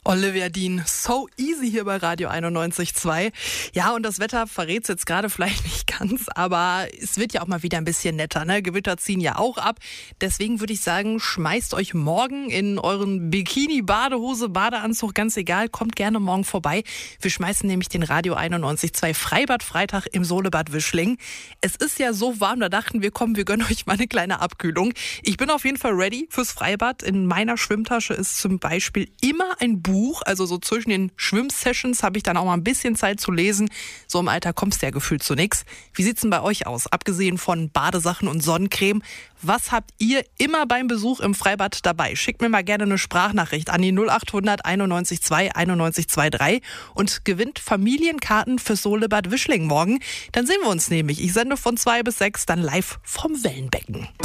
Olivia Dean, So Easy hier bei Radio 91.2. Ja, und das Wetter verrät es jetzt gerade vielleicht nicht ganz, aber es wird ja auch mal wieder ein bisschen netter, ne? Gewitter ziehen ja auch ab. Deswegen würde ich sagen, schmeißt euch morgen in euren Bikini, Badehose, Badeanzug, ganz egal, kommt gerne morgen vorbei. Wir schmeißen nämlich den Radio 91.2 Freibad-Freitag im Solebad Wischling. Es ist ja so warm, da dachten wir, komm, wir gönnen euch mal eine kleine Abkühlung. Ich bin auf jeden Fall ready fürs Freibad. In meiner Schwimmtasche ist zum Beispiel immer ein Buch. Also so zwischen den Schwimmsessions habe ich dann auch mal ein bisschen Zeit zu lesen. So im Alter kommst du ja gefühlt zu nichts. Wie sieht's denn bei euch aus? Abgesehen von Badesachen und Sonnencreme, was habt ihr immer beim Besuch im Freibad dabei? Schickt mir mal gerne eine Sprachnachricht an die 0800 91.2 91.23 und gewinnt Familienkarten fürs Solebad Wischling morgen. Dann sehen wir uns nämlich. Ich sende von 2 bis 6 dann live vom Wellenbecken.